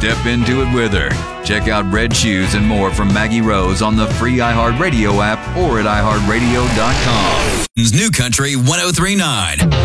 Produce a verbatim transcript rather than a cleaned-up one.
step into it with her. Check out Red Shoes and more from Maggie Rose on the free iHeartRadio app or at i heart radio dot com. New Country one oh three point nine.